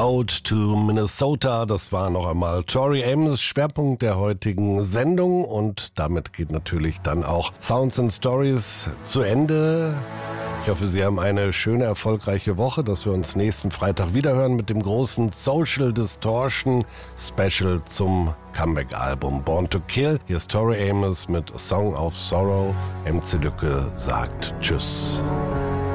Ode to Minnesota, das war noch einmal Tori Amos, Schwerpunkt der heutigen Sendung, und damit geht natürlich dann auch Sounds and Stories zu Ende. Ich hoffe, Sie haben eine schöne, erfolgreiche Woche, dass wir uns nächsten Freitag wiederhören mit dem großen Social Distortion Special zum Comeback-Album Born to Kill. Hier ist Tori Amos mit A Song of Sorrow. MC Lücke sagt Tschüss.